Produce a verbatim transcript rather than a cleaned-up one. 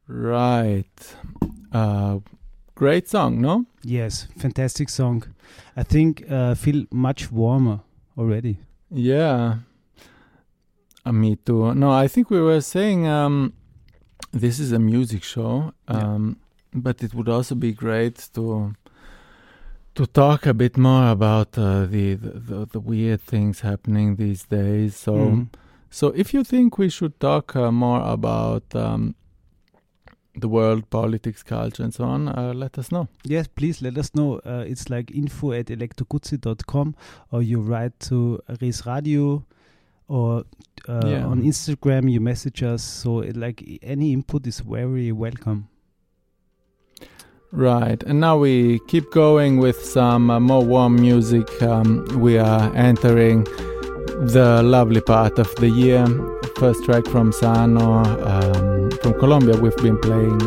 Right. Uh, great song, no? Yes, fantastic song. I think I uh, feel much warmer already. Yeah. Uh, me too. No, I think we were saying um, this is a music show, um, yeah. but it would also be great to to talk a bit more about uh, the, the the weird things happening these days. So, mm. so if you think we should talk uh, more about um, the world, politics, culture, and so on, uh, let us know. Yes, please let us know. Uh, it's like info at electroguzzi dot com, or you write to Res Radio, or uh, yeah. on Instagram you message us. So it, like any input is very welcome. Right, and now we keep going with some uh, more warm music. Um, we are entering the lovely part of the year. First track from Sano, um, from Colombia. We've been playing